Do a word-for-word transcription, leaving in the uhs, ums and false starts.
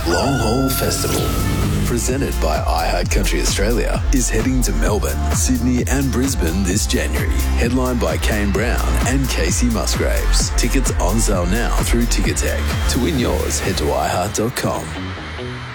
Long Haul Festival, presented by iHeart Country Australia, is heading to Melbourne, Sydney and Brisbane this January. Headlined by Kane Brown and Casey Musgraves. Tickets on sale now through Ticketek. To win yours, head to i heart dot com.